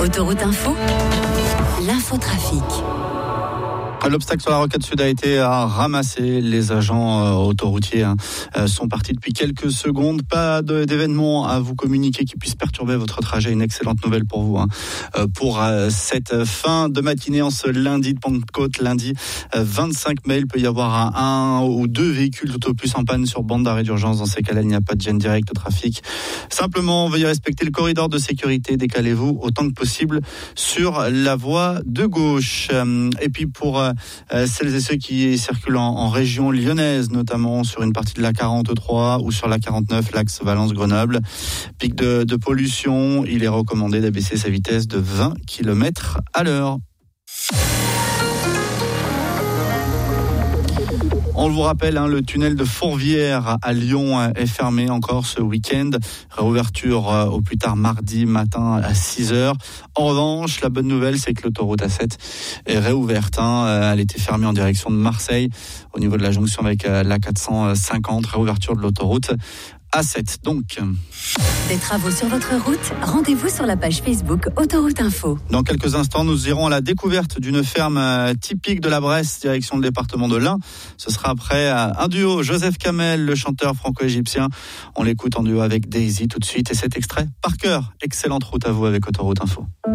Autoroute Info, l'infotrafic. L'obstacle sur la rocade sud a été ramassé. Les agents autoroutiers sont partis depuis quelques secondes. Pas d'événement à vous communiquer qui puisse perturber votre trajet. Une excellente nouvelle pour vous. Pour cette fin de matinée en ce lundi de Pentecôte, lundi 25 mai, il peut y avoir un ou deux véhicules tout au plus en panne sur bande d'arrêt d'urgence. Dans ces cas-là, il n'y a pas de gêne directe au trafic. Simplement, veuillez respecter le corridor de sécurité. Décalez-vous autant que possible sur la voie de gauche. Et puis pour celles et ceux qui circulent en région lyonnaise, notamment sur une partie de la 43 ou sur la 49, l'axe Valence-Grenoble. Pic de pollution, il est recommandé d'abaisser sa vitesse de 20 km à l'heure. On vous rappelle, le tunnel de Fourvière à Lyon est fermé encore ce week-end. Réouverture au plus tard mardi matin à 6h. En revanche, la bonne nouvelle, c'est que l'autoroute A7 est réouverte. Elle était fermée en direction de Marseille, au niveau de la jonction avec la 450. Réouverture de l'autoroute A7, donc. Des travaux sur votre route, rendez-vous sur la page Facebook Autoroute Info. Dans quelques instants, nous irons à la découverte d'une ferme typique de la Bresse, direction le département de l'Ain. Ce sera après un duo, Joseph Kamel, le chanteur franco-égyptien. On l'écoute en duo avec Daisy tout de suite, et cet extrait par cœur. Excellente route à vous avec Autoroute Info.